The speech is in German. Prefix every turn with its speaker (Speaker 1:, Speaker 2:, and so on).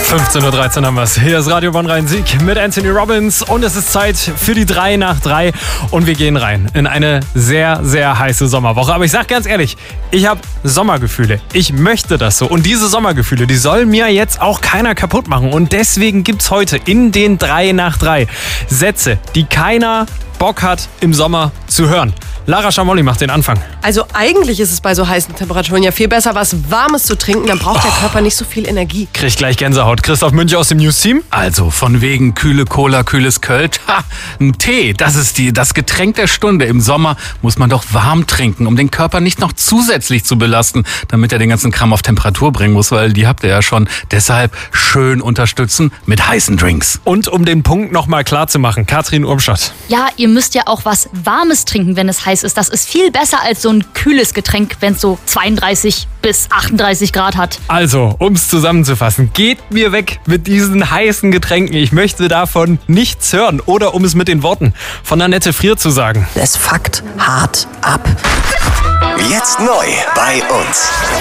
Speaker 1: 15:13 Uhr haben wir es. Hier ist Radio Bonn-Rhein-Sieg mit Anthony Robbins und es ist Zeit für die 3 nach 3 und wir gehen rein in eine sehr, sehr heiße Sommerwoche. Aber ich sag ganz ehrlich, ich habe Sommergefühle. Ich möchte das so und diese Sommergefühle, die soll mir jetzt auch keiner kaputt machen und deswegen gibt's heute in den 3 nach 3 Sätze, die keiner Bock hat im Sommer zu hören. Lara Schamolli macht den Anfang.
Speaker 2: Also eigentlich ist es bei so heißen Temperaturen ja viel besser, was Warmes zu trinken. Dann braucht der Körper nicht so viel Energie.
Speaker 1: Krieg gleich Gänsehaut. Christoph Münch aus dem News-Team.
Speaker 3: Also von wegen kühle Cola, kühles Kölsch. Ein Tee, das ist das Getränk der Stunde. Im Sommer muss man doch warm trinken, um den Körper nicht noch zusätzlich zu belasten, damit er den ganzen Kram auf Temperatur bringen muss, weil die habt ihr ja schon. Deshalb schön unterstützen mit heißen Drinks.
Speaker 1: Und um den Punkt nochmal klar zu machen, Katrin Urmschott.
Speaker 4: Ja, ihr müsst ja auch was Warmes trinken, wenn es heiß ist. Das ist viel besser als so ein kühles Getränk, wenn es so 32 bis 38 Grad hat.
Speaker 1: Also, um es zusammenzufassen, geht mir weg mit diesen heißen Getränken. Ich möchte davon nichts hören. Oder um es mit den Worten von Annette Frier zu sagen.
Speaker 5: Es fuckt hart ab.
Speaker 6: Jetzt neu bei uns.